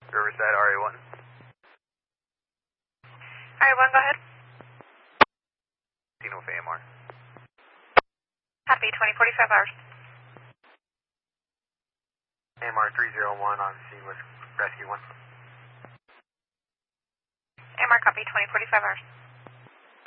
Riverside, RA1. RA1, go ahead. Scene with AMR. Copy, 2045 hours. AMR 301 on scene with Rescue 1. AMR, copy, 2045 hours.